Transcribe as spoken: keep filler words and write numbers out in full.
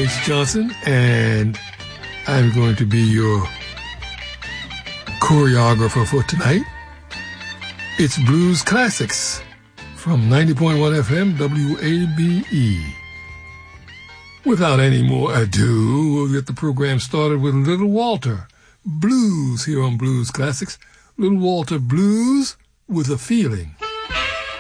H. Johnson, and I'm going to be your choreographer for tonight. It's Blues Classics from ninety point one F M W A B E. Without any more ado, we'll get the program started with Little Walter Blues here on Blues Classics. Little Walter Blues with a Feeling.